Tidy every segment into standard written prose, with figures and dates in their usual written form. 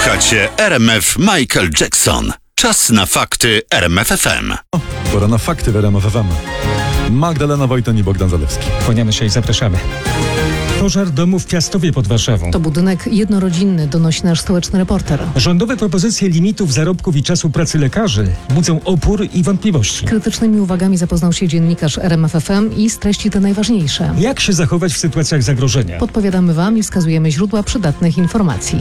Słuchacie RMF Michael Jackson. Czas na fakty RMF FM. Pora na fakty w RMF FM. Magdalena Wojton i Bogdan Zalewski. Kłaniamy się i zapraszamy. Pożar domu w Piastowie pod Warszawą. To budynek jednorodzinny, donosi nasz stołeczny reporter. Rządowe propozycje limitów zarobków i czasu pracy lekarzy budzą opór i wątpliwości. Krytycznymi uwagami zapoznał się dziennikarz RMF FM i streści te najważniejsze. Jak się zachować w sytuacjach zagrożenia? Podpowiadamy Wam i wskazujemy źródła przydatnych informacji.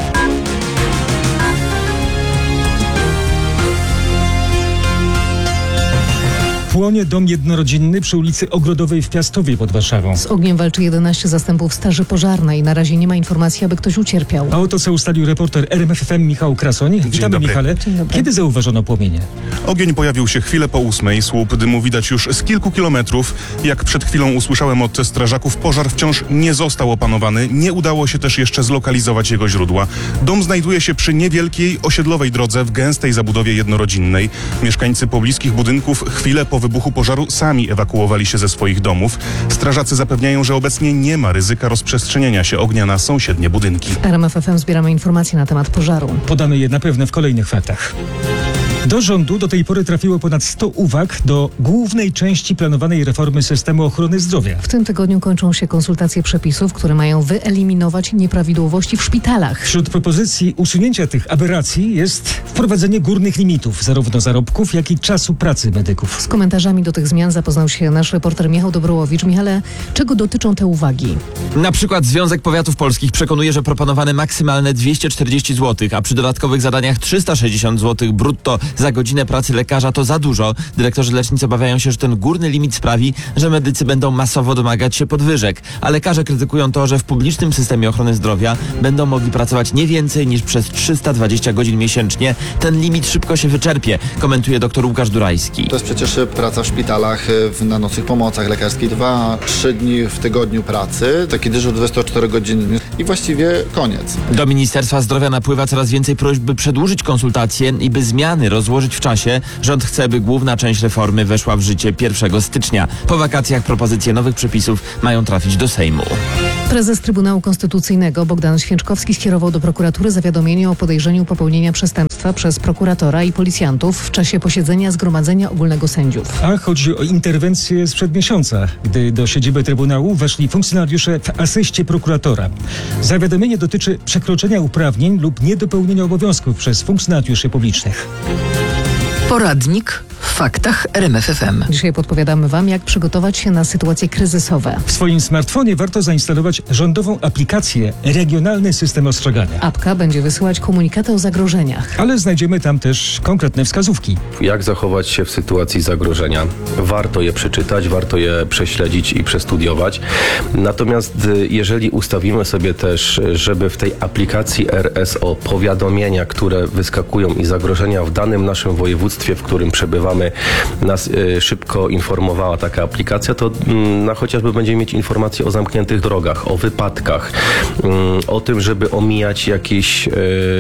Płonie dom jednorodzinny przy ulicy Ogrodowej w Piastowie pod Warszawą. Z ogniem walczy 11 zastępów straży pożarnej. Na razie nie ma informacji, aby ktoś ucierpiał. A oto co ustalił reporter RMF FM Michał Krasoń. Witamy, dobry. Michale. Dzień dobry. Kiedy zauważono płomienie? Ogień pojawił się chwilę po 8:00. Słup dymu widać już z kilku kilometrów. Jak przed chwilą usłyszałem od strażaków, pożar wciąż nie został opanowany. Nie udało się też jeszcze zlokalizować jego źródła. Dom znajduje się przy niewielkiej osiedlowej drodze w gęstej zabudowie jednorodzinnej. Mieszkańcy pobliskich budynków chwilę po wybuchu pożaru sami ewakuowali się ze swoich domów. Strażacy zapewniają, że obecnie nie ma ryzyka rozprzestrzeniania się ognia na sąsiednie budynki. W RMF FM zbieramy informacje na temat pożaru. Podamy je na pewno w kolejnych faktach. Do rządu do tej pory trafiło ponad 100 uwag do głównej części planowanej reformy systemu ochrony zdrowia. W tym tygodniu kończą się konsultacje przepisów, które mają wyeliminować nieprawidłowości w szpitalach. Wśród propozycji usunięcia tych aberracji jest wprowadzenie górnych limitów, zarówno zarobków, jak i czasu pracy medyków. Z komentarzami do tych zmian zapoznał się nasz reporter Michał Dobrołowicz. Michale, czego dotyczą te uwagi? Na przykład Związek Powiatów Polskich przekonuje, że proponowane maksymalne 240 zł, a przy dodatkowych zadaniach 360 zł brutto za godzinę pracy lekarza to za dużo. Dyrektorzy lecznicy obawiają się, że ten górny limit sprawi, że medycy będą masowo domagać się podwyżek. A lekarze krytykują to, że w publicznym systemie ochrony zdrowia będą mogli pracować nie więcej niż przez 320 godzin miesięcznie. Ten limit szybko się wyczerpie, komentuje dr Łukasz Durajski. To jest przecież praca w szpitalach, na nocnych pomocach lekarskich, 2-3 dni w tygodniu pracy, taki dyżur 24 godziny i właściwie koniec. Do Ministerstwa Zdrowia napływa coraz więcej próśb, by przedłużyć konsultacje i by zmiany rozłożyć w czasie. Rząd chce, by główna część reformy weszła w życie 1 stycznia. Po wakacjach propozycje nowych przepisów mają trafić do Sejmu. Prezes Trybunału Konstytucyjnego Bogdan Święczkowski skierował do prokuratury zawiadomienie o podejrzeniu popełnienia przestępstwa przez prokuratora i policjantów w czasie posiedzenia Zgromadzenia Ogólnego Sędziów. A chodzi o interwencję sprzed miesiąca, gdy do siedziby Trybunału weszli funkcjonariusze w asyście prokuratora. Zawiadomienie dotyczy przekroczenia uprawnień lub niedopełnienia obowiązków przez funkcjonariuszy publicznych. Poradnik w faktach RMF FM. Dzisiaj podpowiadamy Wam, jak przygotować się na sytuacje kryzysowe. W swoim smartfonie warto zainstalować rządową aplikację Regionalny System Ostrzegania. Apka będzie wysyłać komunikaty o zagrożeniach. Ale znajdziemy tam też konkretne wskazówki. Jak zachować się w sytuacji zagrożenia? Warto je przeczytać, warto je prześledzić i przestudiować. Natomiast jeżeli ustawimy sobie też, żeby w tej aplikacji RSO powiadomienia, które wyskakują i zagrożenia w danym naszym województwie, w którym przebywamy, nas szybko informowała taka aplikacja, to chociażby będziemy mieć informacje o zamkniętych drogach, o wypadkach, o tym, żeby omijać jakąś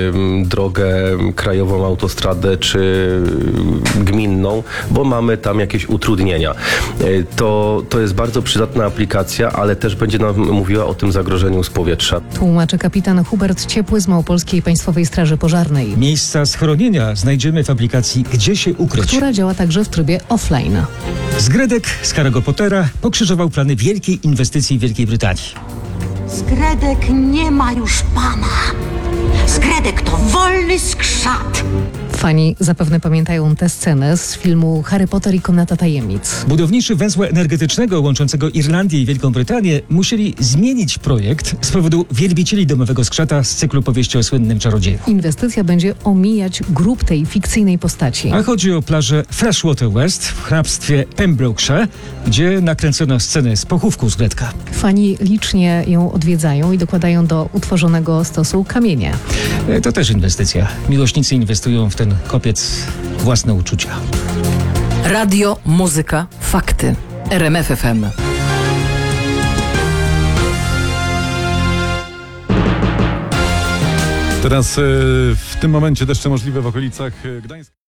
drogę krajową, autostradę czy gminną, bo mamy tam jakieś utrudnienia. To jest bardzo przydatna aplikacja, ale też będzie nam mówiła o tym zagrożeniu z powietrza. Tłumaczy kapitan Hubert Ciepły z Małopolskiej Państwowej Straży Pożarnej, Miejsca schronienia znajdziemy w aplikacji Gdzie się ukryć. która działa także w trybie offline. Zgredek z Harry'ego Pottera pokrzyżował plany wielkiej inwestycji w Wielkiej Brytanii. Zgredek nie ma już pana. Zgredek to wolny skrzat. Fani zapewne pamiętają tę scenę z filmu Harry Potter i Komnata Tajemnic. Budowniczy węzła energetycznego łączącego Irlandię i Wielką Brytanię musieli zmienić projekt z powodu wielbicieli domowego skrzata z cyklu powieści o słynnym czarodzieju. Inwestycja będzie omijać grób tej fikcyjnej postaci. A chodzi o plażę Freshwater West w hrabstwie Pembrokeshire, gdzie nakręcono scenę z pochówku Zgredka. Fani licznie ją odwiedzają i dokładają do utworzonego stosu kamienie. To też inwestycja. Miłośnicy inwestują w ten kopiec własne uczucia. Radio, muzyka, fakty. RMF FM. Teraz w tym momencie deszcze możliwe w okolicach Gdańska.